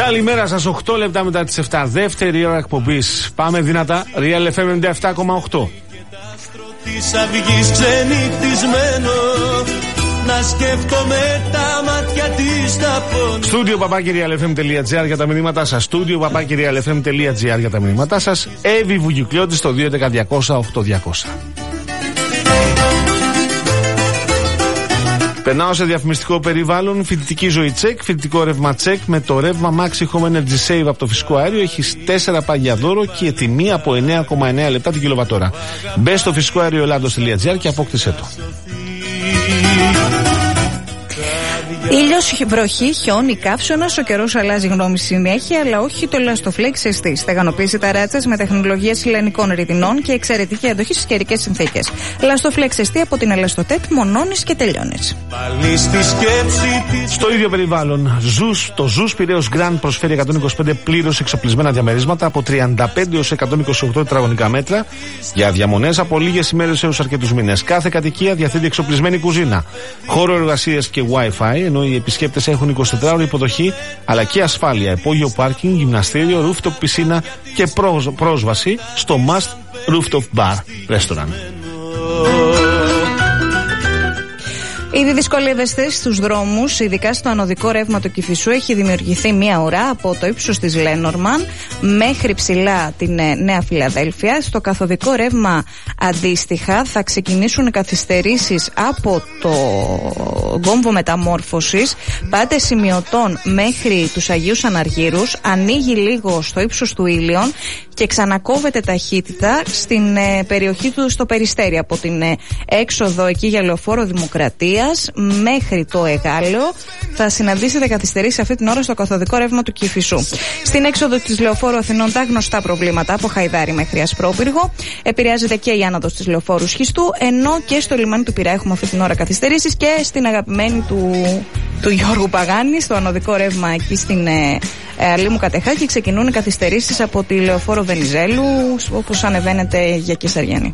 Καλημέρα σας, 8 λεπτά μετά τις 7, δεύτερη ώρα εκπομπής. Πάμε δυνατά, Real FM 97,8. Της αυγής ξενυχτισμένο, να σκέφτομαι τα μάτια της τα πόνια. Στούντιο papakirialfm.gr για τα μηνύματά σας. Στούντιο papakirialfm.gr για τα μηνύματά σας. Εύη Βουγιουκλιώτη στο 211-200-8200. Περνάω σε διαφημιστικό περιβάλλον. Φοιτητική ζωή τσεκ, φοιτητικό ρεύμα τσεκ με το ρεύμα Maxi Home Energy Save από το φυσικό αέριο. Έχεις 4 πάγια δώρο και τιμή από 9,9 λεπτά την κιλοβατόρα. Μπες στο φυσικό αέριο Ελλάδος.gr και απόκτησέ το. Ήλιος, βροχή, χιόνι, καύσωνας, ο καιρός αλλάζει γνώμη συνέχεια, αλλά όχι το Elastoflex ST. Στεγανοποίηση ταράτσας με τεχνολογίες λιανικών ρητινών και εξαιρετική αντοχή στις καιρικές συνθήκες. Elastoflex ST από την Elastotep, μονώνεις και τελειώνεις. Στο ίδιο περιβάλλον, το Zeus Πειραίος Grand προσφέρει 125 πλήρως εξοπλισμένα διαμερίσματα από 35 έως 128 τετραγωνικά μέτρα για διαμονές από λίγες ημέρες έως αρκετούς μήνες. Κάθε κατοικία διαθέτει εξοπλισμένη κουζίνα, χώρο εργασίας και Wi-Fi, ενώ οι επισκέπτες έχουν 24ωρη υποδοχή αλλά και ασφάλεια, υπόγειο πάρκινγκ, γυμναστήριο, rooftop πισίνα και πρόσβαση στο Must Rooftop Bar Restaurant. Ήδη δυσκολεύεστε στους δρόμους, ειδικά στο ανωδικό ρεύμα του Κηφισού. Έχει δημιουργηθεί μία ουρά από το ύψος της Λένορμαν μέχρι ψηλά την Νέα Φιλαδέλφια. Στο καθοδικό ρεύμα αντίστοιχα θα ξεκινήσουν οι καθυστερήσεις από το κόμβο μεταμόρφωσης. Πάτε σημειωτών μέχρι τους Αγίους Αναργύρους. Ανοίγει λίγο στο ύψος του Ήλιον και ξανακόβεται ταχύτητα στην περιοχή του στο Περιστέρι, από την έξοδο εκεί για Λεωφόρο Δημοκρατίας μέχρι το Εγάλεο. Θα συναντήσετε καθυστερήσεις αυτή την ώρα στο καθοδικό ρεύμα του Κηφισού. Στην έξοδο της Λεωφόρου Αθηνών τα γνωστά προβλήματα από Χαϊδάρη μέχρι Ασπρόπυργο. Επηρεάζεται και η άνοδος της Λεωφόρου Σχιστού, ενώ και στο λιμάνι του Πειραιά έχουμε αυτή την ώρα καθυστερήσεις και στην αγαπημένη του Γιώργου Παγάνη, στο ανωδικό ρεύμα εκεί στην Αλήμου Κατεχάκη, ξεκινούν οι καθυστερήσεις από τη Λεωφόρο Βενιζέλου, όπως ανεβαίνετε για Κεσαριανή.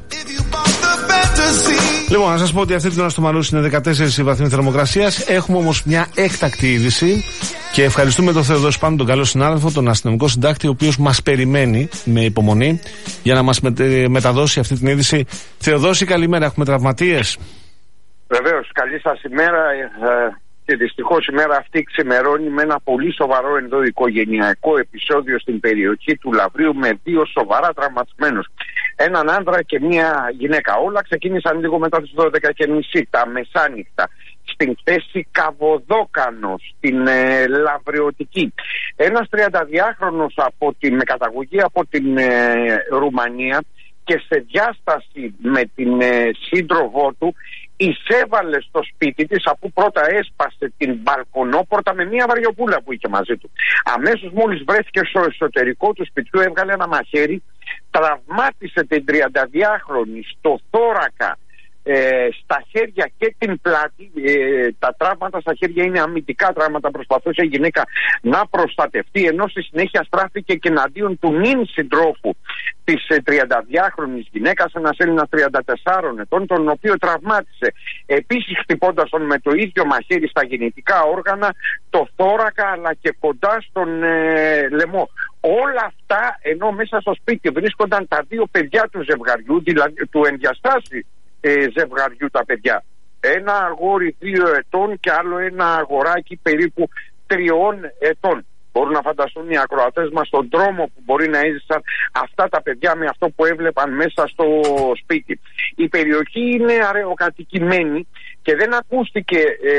Λοιπόν, να σας πω ότι αυτή την ώρα στο Μαρούσι είναι 14 οι βαθμοί θερμοκρασίας. Έχουμε όμως μια έκτακτη είδηση και ευχαριστούμε τον Θεοδόση Πάνου, τον καλό συνάδελφο, τον αστυνομικό συντάκτη, ο οποίος μας περιμένει με υπομονή για να μας μεταδώσει αυτή την είδηση. Θεοδόση, καλημέρα. Έχουμε τραυματίες? Βεβαίως, καλή σας ημέρα. Και δυστυχώς η μέρα αυτή ξημερώνει με ένα πολύ σοβαρό ενδοοικογενειακό επεισόδιο στην περιοχή του Λαβρίου με 2 σοβαρά τραυματισμένους. Έναν άνδρα και μία γυναίκα. Όλα ξεκίνησαν λίγο μετά τις 12:30 τα μεσάνυχτα στην θέση Καβοδόκανο, στην Λαβριωτική. Ένας 32χρονος με καταγωγή από την Ρουμανία και σε διάσταση με την σύντροφό του εισέβαλε στο σπίτι της, αφού πρώτα έσπασε την μπαλκονόπορτα με μια βαριοπούλα που είχε μαζί του. Αμέσως μόλις βρέθηκε στο εσωτερικό του σπιτιού, έβγαλε ένα μαχαίρι, τραυμάτισε την 32χρονη στο θώρακα, στα χέρια και την πλάτη. Τα τραύματα στα χέρια είναι αμυντικά τραύματα. Προσπαθούσε η γυναίκα να προστατευτεί, ενώ στη συνέχεια στράφηκε και εναντίον του νυν συντρόφου της 32χρονης γυναίκας, ένας Έλληνας 34 ετών, τον οποίο τραυμάτισε επίσης χτυπώντας τον με το ίδιο μαχαίρι στα γεννητικά όργανα, το θώρακα αλλά και κοντά στον λαιμό. Όλα αυτά ενώ μέσα στο σπίτι βρίσκονταν τα 2 παιδιά του ζευγαριού, δηλαδή του ενδιαστάσει ζευγαριού τα παιδιά. Ένα αγόρι 2 ετών και άλλο ένα αγοράκι περίπου 3 ετών. Μπορούν να φανταστούν οι ακροατές μας τον τρόμο που μπορεί να έζησαν αυτά τα παιδιά με αυτό που έβλεπαν μέσα στο σπίτι. Η περιοχή είναι αραιοκατοικημένη και δεν ακούστηκε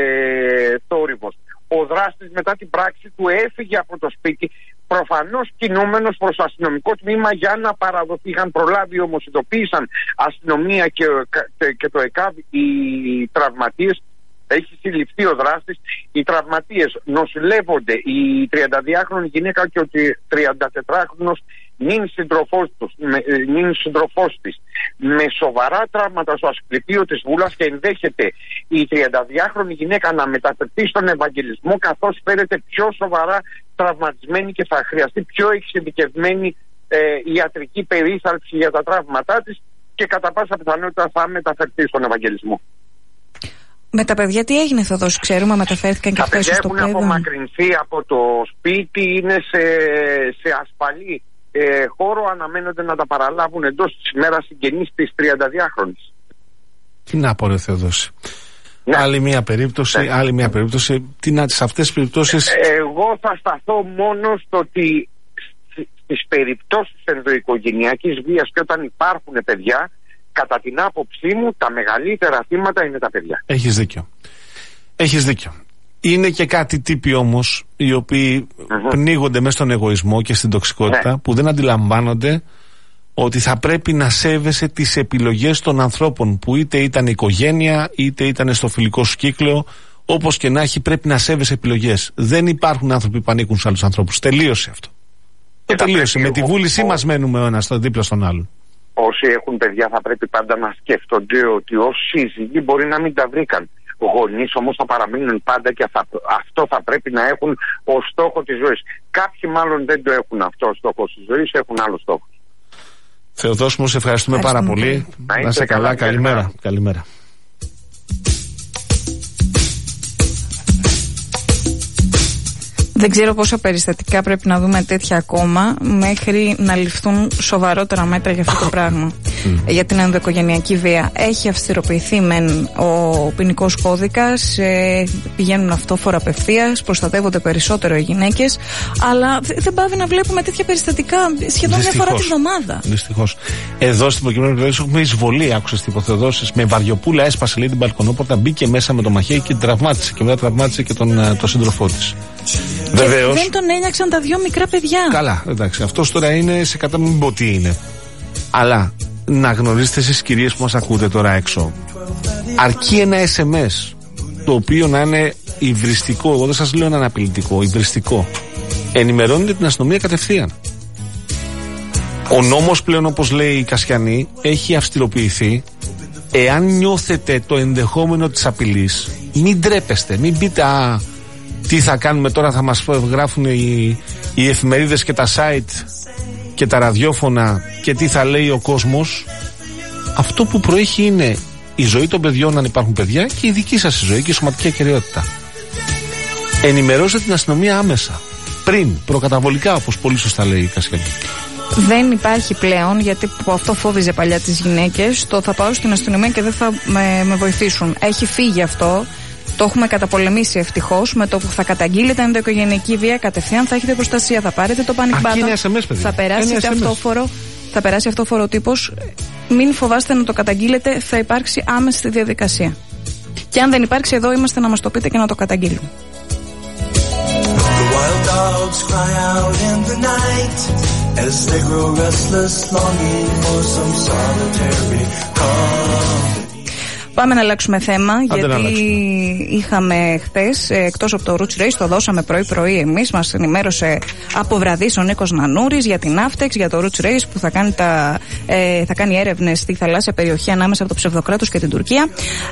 θόρυβος. Ο δράστης μετά την πράξη του έφυγε από το σπίτι, προφανώς κινούμενος προς το αστυνομικό τμήμα για να παραδοθεί. Είχαν προλάβει όμως, ειδοποίησαν αστυνομία και το ΕΚΑΒ οι τραυματίες. Έχει συλληφθεί ο δράστης. Οι τραυματίες νοσηλεύονται, η 32χρονη γυναίκα και ο 34χρονος νυν σύντροφός της με σοβαρά τραύματα στο ασκληπείο της βούλας, και ενδέχεται η 32χρονη γυναίκα να μεταφερθεί στον Ευαγγελισμό, καθώς φέρεται πιο σοβαρά τραυματισμένη και θα χρειαστεί πιο εξειδικευμένη ιατρική περίθαλψη για τα τραύματά της και κατά πάσα πιθανότητα θα μεταφερθεί στον Ευαγγελισμό. Με τα παιδιά τι έγινε, Θεοδόση, ξέρουμε, μεταφέρθηκαν και αυτές στο παιδό. Τα παιδιά έχουν απομακρυνθεί από το σπίτι, είναι σε ασφαλή χώρο, αναμένονται να τα παραλάβουν εντός της ημέρας συγγενείς της 32χρονης. Τι να πω, ρε Θεοδόση. Ναι. Άλλη μια περίπτωση, ναι. Άλλη μια περίπτωση. Τι να, σε αυτές τις περιπτώσεις. Εγώ θα σταθώ μόνο στο ότι στις περιπτώσεις ενδοοικογενειακής βίας και όταν υπάρχουν παιδιά, κατά την άποψή μου, τα μεγαλύτερα θύματα είναι τα παιδιά. Έχεις δίκιο. Έχεις δίκιο. Είναι και κάτι τύποι όμως, οι οποίοι πνίγονται μέσα στον εγωισμό και στην τοξικότητα, που δεν αντιλαμβάνονται ότι θα πρέπει να σέβεσαι τις επιλογές των ανθρώπων, που είτε ήταν οικογένεια, είτε ήταν στο φιλικό σου κύκλο, όπως και να έχει, πρέπει να σέβεσαι επιλογές. Δεν υπάρχουν άνθρωποι που ανήκουν σε άλλους ανθρώπους. Τελείωσε αυτό. Τελείωσε. Με τη βούλησή μας μένουμε ο ένας δίπλα στον άλλον. Όσοι έχουν παιδιά θα πρέπει πάντα να σκέφτονται ότι ως σύζυγοι μπορεί να μην τα βρήκαν. Γονείς όμως θα παραμείνουν πάντα και αυτό θα πρέπει να έχουν ως στόχο της ζωής. Κάποιοι μάλλον δεν το έχουν αυτό ως στόχο της ζωής, έχουν άλλο στόχο. Θεοδόση μου, σε ευχαριστούμε πάρα πολύ. Να είσαι καλά, καλημέρα. Καλημέρα. Δεν ξέρω πόσα περιστατικά πρέπει να δούμε τέτοια ακόμα μέχρι να ληφθούν σοβαρότερα μέτρα για αυτό το πράγμα. Για την ενδοοικογενειακή βία. Έχει αυστηροποιηθεί μεν ο ποινικός κώδικας, πηγαίνουν αυτόφορα απευθείας, προστατεύονται περισσότερο οι γυναίκες, αλλά δεν πάβει να βλέπουμε τέτοια περιστατικά σχεδόν μια φορά τη βδομάδα. Δυστυχώς. Εδώ στην προκειμένη περίπτωση έχουμε εισβολή, άκουσες τι υποθεοδόσεις. Με βαριοπούλα έσπασε λέει την μπαλκονόπορτα, μπήκε μέσα με το μαχαίρι και την τραυμάτισε. Και μετά τραυμάτισε και τον σύντροφό της. Βεβαίως. Δεν τον ένιαξαν τα δύο μικρά παιδιά. Καλά, εντάξει. Αυτός τώρα είναι σε κατά μην πω τι είναι. Αλλά να γνωρίζετε εσείς κυρίες που μας ακούτε τώρα έξω, αρκεί ένα SMS το οποίο να είναι υβριστικό. Εγώ δεν σας λέω να είναι απειλητικό, υβριστικό. Ενημερώνετε την αστυνομία κατευθείαν. Ο νόμος πλέον, όπως λέει η Κασιανή, έχει αυστηροποιηθεί. Εάν νιώθετε το ενδεχόμενο της απειλής, μην ντρέπεστε, μην πείτε τι θα κάνουμε τώρα, θα μας γράφουν οι εφημερίδες και τα site και τα ραδιόφωνα και τι θα λέει ο κόσμος. Αυτό που προέχει είναι η ζωή των παιδιών, αν υπάρχουν παιδιά, και η δική σας ζωή και η σωματική ακεραιότητα. Ενημερώστε την αστυνομία άμεσα, πριν, προκαταβολικά, όπως πολύ σωστά λέει η Κασιανή. Δεν υπάρχει πλέον, γιατί αυτό φόβιζε παλιά τις γυναίκες, το θα πάω στην αστυνομία και δεν θα με βοηθήσουν. Έχει φύγει αυτό. Το έχουμε καταπολεμήσει ευτυχώς. Με το που θα καταγγείλετε ενδοοικογενειακή βία, κατευθείαν θα έχετε προστασία, θα πάρετε το panic button, θα περάσετε αυτόφορο. Θα περάσει αυτόφορο ο τύπος. Μην φοβάστε να το καταγγείλετε, θα υπάρξει άμεση διαδικασία. Και αν δεν υπάρξει, εδώ είμαστε να μας το πείτε και να το καταγγείλουμε. Πάμε να αλλάξουμε θέμα, γιατί είχαμε χτες, εκτός από το Roots Race, το δώσαμε πρωί-πρωί εμείς, μας ενημέρωσε από βραδύς ο Νίκος Νανούρης για την Avtex, για το Roots Race που θα κάνει έρευνες στη θαλάσσια περιοχή ανάμεσα από το Ψευδοκράτος και την Τουρκία.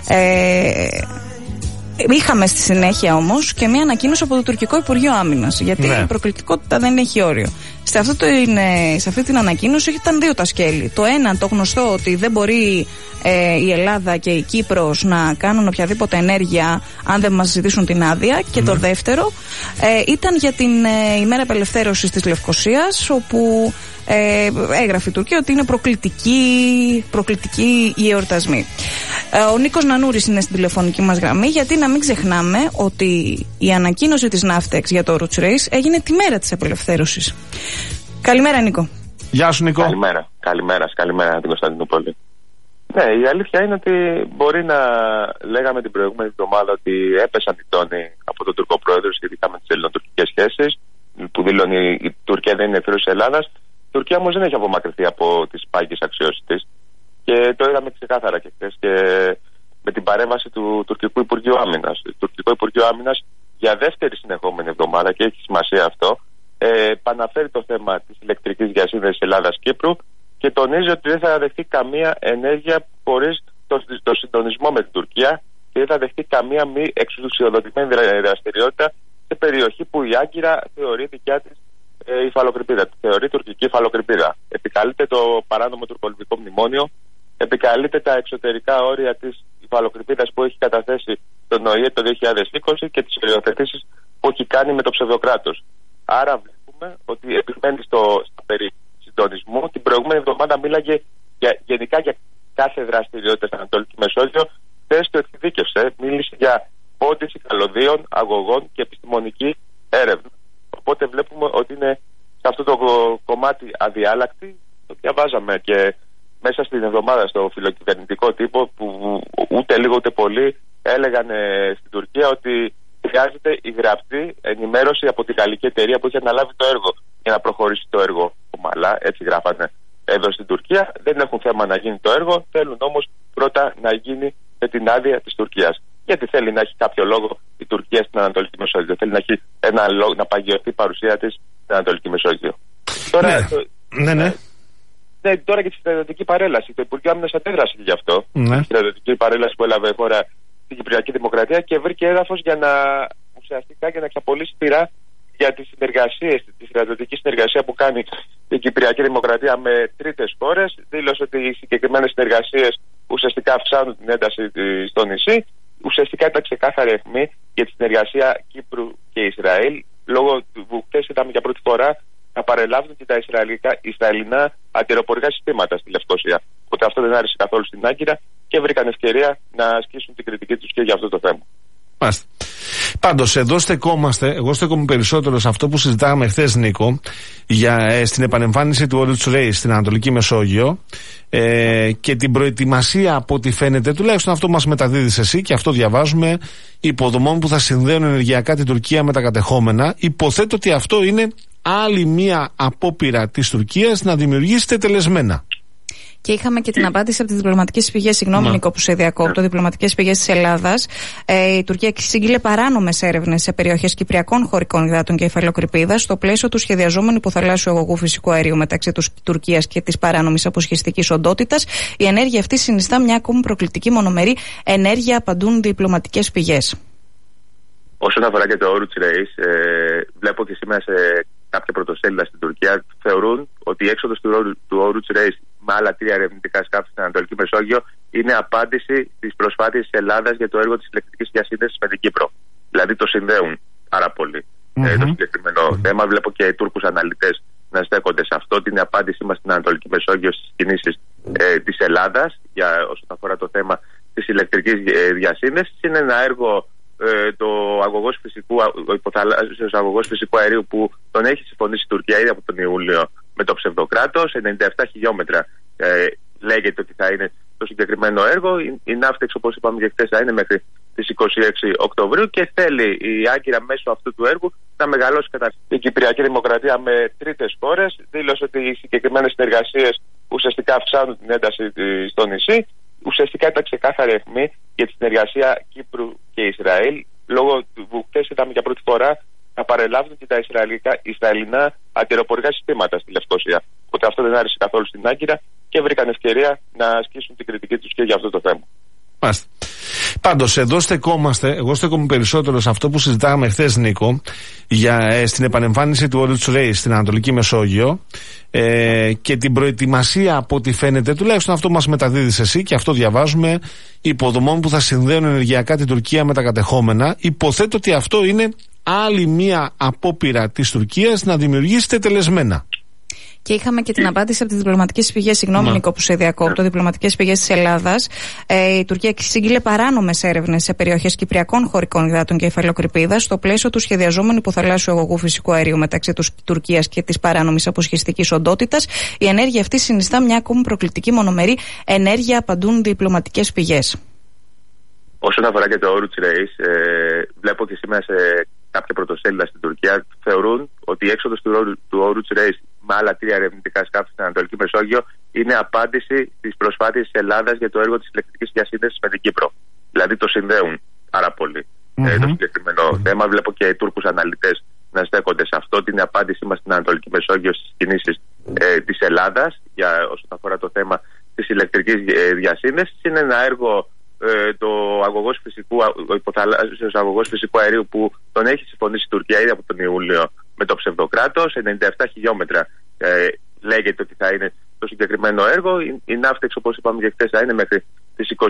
Είχαμε στη συνέχεια όμως και μια ανακοίνωση από το τουρκικό Υπουργείο Άμυνας, γιατί η προκλητικότητα δεν έχει όριο. Σε αυτή την ανακοίνωση ήταν δύο τα σκέλη. Το ένα, το γνωστό, ότι δεν μπορεί η Ελλάδα και η Κύπρος να κάνουν οποιαδήποτε ενέργεια αν δεν μας ζητήσουν την άδεια. Και το δεύτερο ήταν για την ημέρα απελευθέρωσης της Λευκωσίας, όπου έγραφε η Τουρκία ότι είναι προκλητική οι εορτασμοί. Ο Νίκος Νανούρης είναι στην τηλεφωνική μας γραμμή, γιατί να μην ξεχνάμε ότι η ανακοίνωση της Avtex για το Roots Race έγινε τη μέρα της απελευθέρωσης. Καλημέρα, Νίκο. Γεια σου, Νίκο. Καλημέρα την Κωνσταντινούπολη. Ναι, η αλήθεια είναι ότι μπορεί να λέγαμε την προηγούμενη εβδομάδα ότι έπεσαν οι τόνοι από τον Τουρκό πρόεδρο σχετικά με τις ελληνοτουρκικές σχέσεις, που δηλώνει η Τουρκία δεν είναι φίλος της Ελλάδας. Η Τουρκία όμως δεν έχει απομακρυνθεί από τις πάγιες αξιώσεις της. Και το είδαμε ξεκάθαρα και χθες και με την παρέμβαση του Τουρκικού Υπουργείου Άμυνας. Το Τουρκικό Υπουργείο Άμυνας για δεύτερη συνεχόμενη εβδομάδα, και έχει σημασία αυτό, επαναφέρει το θέμα της ηλεκτρικής διασύνδεσης Ελλάδας-Κύπρου και τονίζει ότι δεν θα δεχτεί καμία ενέργεια χωρίς το συντονισμό με την Τουρκία και δεν θα δεχτεί καμία μη εξουσιοδοτημένη δραστηριότητα σε περιοχή που η Άγκυρα θεωρεί δικιά της υφαλοκρηπίδα. Θεωρεί τουρκική υφαλοκρηπίδα. Επικαλείται το παράνομο τουρκολιβικό μνημόνιο, επικαλείται τα εξωτερικά όρια της υφαλοκρηπίδας που έχει καταθέσει στον ΟΗΕ το 2020 και τις οριοθετήσεις που έχει κάνει με το ψευδοκράτος. Άρα βλέπουμε ότι επιμένει στα περί συντονισμού. Την προηγούμενη εβδομάδα μίλαγε γενικά για κάθε δραστηριότητα στην Ανατολική Μεσόγειο. Χθες το εκδίκευσε, μίλησε για πόντιση καλωδίων, αγωγών και επιστημονική έρευνα. Οπότε βλέπουμε ότι είναι σε αυτό το κομμάτι αδιάλακτη. Το διαβάζαμε και μέσα στην εβδομάδα στο φιλοκυβερνητικό τύπο, που ούτε λίγο ούτε πολύ έλεγαν στην Τουρκία ότι χρειάζεται η γραπτή ενημέρωση από την γαλλική εταιρεία που είχε αναλάβει το έργο για να προχωρήσει το έργο ομαλά. Έτσι γράφανε εδώ στην Τουρκία. Δεν έχουν θέμα να γίνει το έργο, θέλουν όμως πρώτα να γίνει με την άδεια της Τουρκίας. Γιατί θέλει να έχει κάποιο λόγο η Τουρκία στην Ανατολική Μεσόγειο. Θέλει να έχει ένα λόγο, να παγιωθεί η παρουσία της στην Ανατολική Μεσόγειο. Τώρα, τώρα και τη στρατιωτική παρέλαση. Το Υπουργείο Άμυνας αντέδρασε γι' αυτό. Τη στρατιωτική παρέλαση που έλαβε χώρα στην Κυπριακή Δημοκρατία και βρήκε έδαφος για να ουσιαστικά για να εξαπολύσει πειρά για τις συνεργασίες, τη στρατιωτική συνεργασία που κάνει η Κυπριακή Δημοκρατία με τρίτες χώρες. Δήλωσε ότι οι συγκεκριμένες συνεργασίες ουσιαστικά αυξάνουν την ένταση στο νησί. Ουσιαστικά ήταν ξεκάθαρη αιχμή για τη συνεργασία Κύπρου και Ισραήλ, λόγω του χθες είδαμε για πρώτη φορά να παρελάβουν και τα Ισραηλινά αντιεροπορικά συστήματα στη Λευκοσία. Οπότε αυτό δεν άρεσε καθόλου στην Άγκυρα και βρήκαν ευκαιρία να ασκήσουν την κριτική τους και για αυτό το θέμα. Πάντως, εδώ στεκόμαστε, εγώ στεκόμαι περισσότερο σε αυτό που συζητάγαμε χθες, Νίκο, στην επανεμφάνιση του Oruç Reis στην Ανατολική Μεσόγειο και την προετοιμασία, από ό,τι φαίνεται, τουλάχιστον αυτό μας μεταδίδεις εσύ και αυτό διαβάζουμε, υποδομών που θα συνδέουν ενεργειακά την Τουρκία με τα κατεχόμενα. Υποθέτω ότι αυτό είναι άλλη μία απόπειρα της Τουρκίας να δημιουργήσει τετελεσμένα. Και είχαμε και την απάντηση από τις διπλωματικές πηγές. Συγγνώμη, Νίκο, που σε διακόπτω. Διπλωματικές πηγές της Ελλάδας. Η Τουρκία σύγγειλε παράνομες έρευνες σε περιοχές κυπριακών χωρικών υδάτων και υφαλοκρηπίδας στο πλαίσιο του σχεδιαζόμενου υποθαλάσσιου αγωγού φυσικού αερίου μεταξύ της Τουρκίας και της παράνομης αποσχεστικής οντότητας. Η ενέργεια αυτή συνιστά μια ακόμη προκλητική μονομερή ενέργεια, απαντούν διπλωματικές πηγές. Όσον αφορά και το Oruç Reis, βλέπω και σήμερα σε κάποια πρωτοσέλιδα στην Τουρκία θεωρούν ότι η έξοδος του Oruç Reis με άλλα 3 ερευνητικά σκάφη στην Ανατολική Μεσόγειο είναι απάντηση στις προσπάθειες της Ελλάδας για το έργο της ηλεκτρικής διασύνδεσης με την Κύπρο. Δηλαδή το συνδέουν πάρα πολύ το συγκεκριμένο θέμα. Βλέπω και οι Τούρκους αναλυτές να στέκονται σε αυτό, την απάντησή μας στην Ανατολική Μεσόγειο στις κινήσεις της Ελλάδας όσον αφορά το θέμα της ηλεκτρικής διασύνδεσης. Είναι ένα έργο, ο υποθαλάσσιος αγωγός φυσικού αερίου που τον έχει συμφωνήσει η Τουρκία ήδη από τον Ιούλιο με το ψευδοκράτος. 97 χιλιόμετρα λέγεται ότι θα είναι το συγκεκριμένο έργο. Η ναύτεξ, όπως είπαμε και χθες, θα είναι μέχρι τις 26 Οκτωβρίου και θέλει η Άγκυρα μέσω αυτού του έργου να μεγαλώσει η Κυπριακή Δημοκρατία με τρίτες χώρες. Δήλωσε ότι οι συγκεκριμένες συνεργασίες ουσιαστικά αυξάνουν την ένταση στο νησί. Ουσιαστικά ήταν ξεκάθαρη αιχμή για τη συνεργασία Κύπρου και Ισραήλ, λόγω του χθες είδαμε για πρώτη φορά να παρελάβουν και τα Ισραηλινά αντιεροπορικά συστήματα στη Λευκοσία. Οπότε αυτό δεν άρεσε καθόλου στην Άγκυρα και βρήκαν ευκαιρία να ασκήσουν την κριτική τους και για αυτό το θέμα. Πάντως, εδώ στεκόμαστε, εγώ στεκόμαι περισσότερο σε αυτό που συζητάγαμε χθες, Νίκο, στην επανεμφάνιση του Oruç Reis στην Ανατολική Μεσόγειο και την προετοιμασία, από ό,τι φαίνεται, τουλάχιστον αυτό μας μεταδίδεις εσύ και αυτό διαβάζουμε, υποδομών που θα συνδέουν ενεργειακά την Τουρκία με τα κατεχόμενα. Υποθέτω ότι αυτό είναι άλλη μία απόπειρα της Τουρκίας να δημιουργήσει τετελεσμένα. Και είχαμε και την απάντηση από τις διπλωματικές πηγές. Συγγνώμη, Νίκο, που σε διακόπτω. Διπλωματικές πηγές της Ελλάδας. Η Τουρκία σύγγειλε παράνομες έρευνες σε περιοχές κυπριακών χωρικών υδάτων και υφαλοκρηπίδας στο πλαίσιο του σχεδιαζόμενου υποθαλάσσιου αγωγού φυσικού αερίου μεταξύ της Τουρκίας και της παράνομης αποσχεστικής οντότητας. Η ενέργεια αυτή συνιστά μια ακόμη προκλητική μονομερή ενέργεια, απαντούν διπλωματικές πηγές. Όσον αφορά και το Oruç Reis, βλέπω και σήμερα σε κάποια πρωτοσέλιδα στην Τουρκία θεωρούν ότι η έξοδος του Oruç Reis με άλλα 3 ερευνητικά σκάφη στην Ανατολική Μεσόγειο είναι απάντηση στις προσπάθειες της Ελλάδας για το έργο της ηλεκτρικής διασύνδεσης με την Κύπρο. Δηλαδή το συνδέουν πάρα πολύ το συγκεκριμένο θέμα. Βλέπω και οι Τούρκους αναλυτές να στέκονται σε αυτό, την απάντησή μας στην Ανατολική Μεσόγειο στις κινήσεις της Ελλάδας όσον αφορά το θέμα της ηλεκτρικής διασύνδεσης. Είναι ένα έργο, ο υποθαλάσσιος αγωγός φυσικού αερίου που τον έχει συμφωνήσει η Τουρκία ήδη από τον Ιούλιο με το ψευδοκράτος. 97 χιλιόμετρα λέγεται ότι θα είναι το συγκεκριμένο έργο. Η ναύτεξ, όπως είπαμε και χθες, θα είναι μέχρι τις